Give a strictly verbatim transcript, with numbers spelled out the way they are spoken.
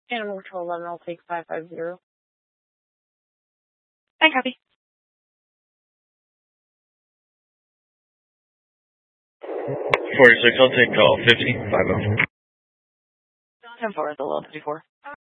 Animal Control eleven, I'll take five five zero. I copy. forty-six, I'll take call fifty, five oh. ten four is a little fifty-four.